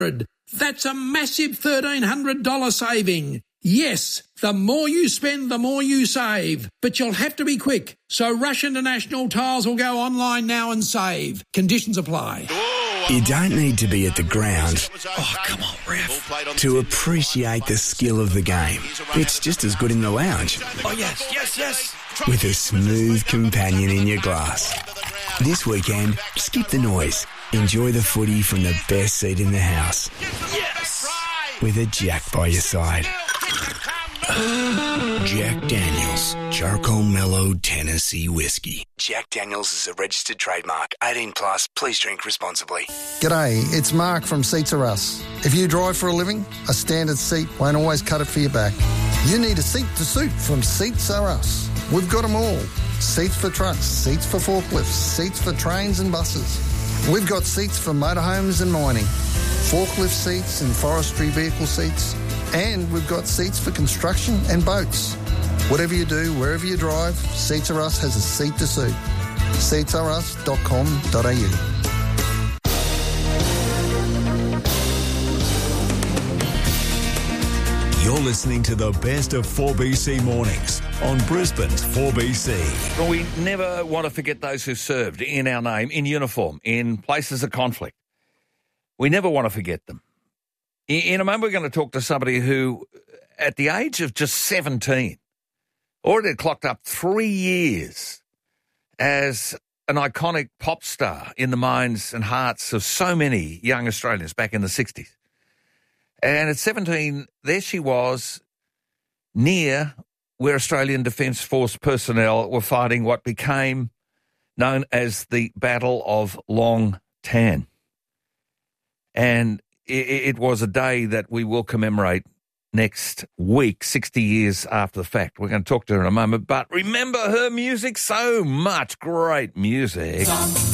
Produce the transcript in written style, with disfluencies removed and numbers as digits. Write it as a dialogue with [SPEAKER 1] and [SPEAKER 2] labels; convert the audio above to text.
[SPEAKER 1] That's a massive $1,300 saving. Yes, the more you spend, the more you save. But you'll have to be quick. So Rush International Tiles will go online now and save. Conditions apply.
[SPEAKER 2] You don't need to be at the ground, oh come on, ref, to appreciate the skill of the game. It's just as good in the lounge.
[SPEAKER 3] Oh yes.
[SPEAKER 2] With a smooth companion in your glass. This weekend, skip the noise. Enjoy the footy from the best seat in the house.
[SPEAKER 3] Yes!
[SPEAKER 2] With a Jack by your side. Jack Daniels, Charcoal Mellow Tennessee Whiskey. Jack Daniels is a registered trademark. 18 plus. Please drink responsibly.
[SPEAKER 4] G'day, it's Mark from Seats Are Us. If you drive for a living, a standard seat won't always cut it for your back. You need a seat to suit from Seats Are Us. We've got them all. Seats for trucks, seats for forklifts, seats for trains and buses. We've got seats for motorhomes and mining, forklift seats and forestry vehicle seats, and we've got seats for construction and boats. Whatever you do, wherever you drive, Seats Are Us has a seat to suit. seatsarus.com.au.
[SPEAKER 5] You're listening to the best of 4BC mornings on Brisbane's 4BC.
[SPEAKER 3] Well, we never want to forget those who served in our name, in uniform, in places of conflict. We never want to forget them. In a moment, we're going to talk to somebody who, at the age of just 17, already had clocked up 3 years as an iconic pop star in the minds and hearts of so many young Australians back in the 60s. And at 17, there she was, near where Australian Defence Force personnel were fighting what became known as the Battle of Long Tan. And it was a day that we will commemorate next week, 60 years after the fact. We're going to talk to her in a moment. But remember her music, so much great music.